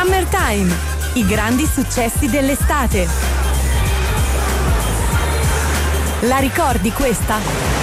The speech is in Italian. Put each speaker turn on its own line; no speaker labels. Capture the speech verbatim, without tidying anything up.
Summertime, i grandi successi dell'estate. La ricordi questa?